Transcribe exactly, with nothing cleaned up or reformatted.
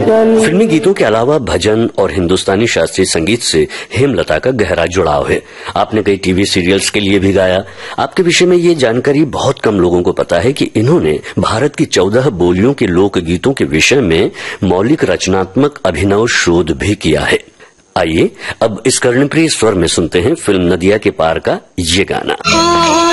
फिल्मी गीतों के अलावा भजन और हिंदुस्तानी शास्त्रीय संगीत से हेमलता का गहरा जुड़ाव है। आपने कई टीवी सीरियल्स के लिए भी गाया। आपके विषय में ये जानकारी बहुत कम लोगों को पता है कि इन्होंने भारत की चौदह बोलियों के लोक गीतों के विषय में मौलिक रचनात्मक अभिनव शोध भी किया है। आइए अब इस कर्णप्रिय स्वर में सुनते हैं फिल्म नदिया के पार का ये गाना।